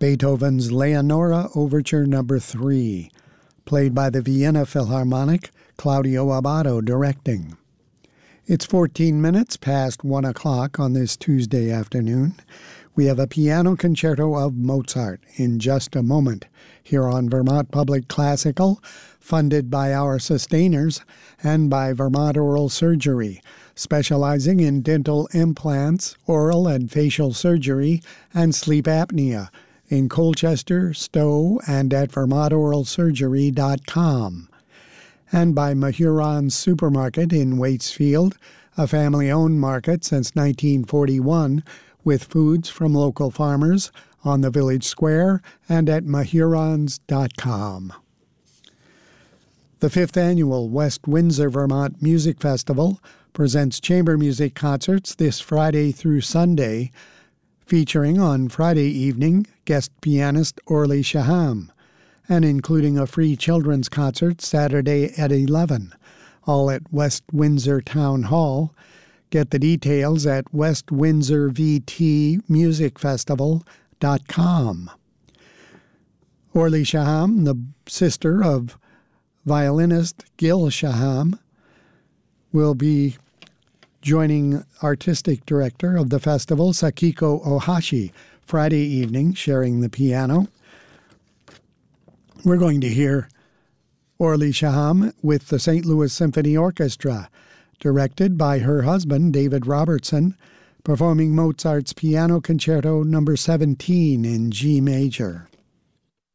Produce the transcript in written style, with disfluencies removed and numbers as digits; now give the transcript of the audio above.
Beethoven's Leonora Overture No. 3, played by the Vienna Philharmonic, Claudio Abbado directing. It's 14 minutes past 1 o'clock on this Tuesday afternoon. We have a piano concerto of Mozart in just a moment here on Vermont Public Classical, funded by our sustainers and by Vermont Oral Surgery, specializing in dental implants, oral and facial surgery, and sleep apnea in Colchester, Stowe, and at vermontoralsurgery.com. And by Mahuron's Supermarket in Waitsfield, a family-owned market since 1941, with foods from local farmers on the Village Square and at mahurons.com. The 5th Annual West Windsor, Vermont Music Festival presents chamber music concerts this Friday through Sunday, featuring on Friday evening guest pianist Orly Shaham, and including a free children's concert Saturday at 11, all at West Windsor Town Hall. Get the details at westwindsorvtmusicfestival.com. Orly Shaham, the sister of violinist Gil Shaham, will be joining artistic director of the festival, Sakiko Ohashi, Friday evening, sharing the piano. We're going to hear Orly Shaham with the St. Louis Symphony Orchestra, directed by her husband, David Robertson, performing Mozart's Piano Concerto No. 17 in G major.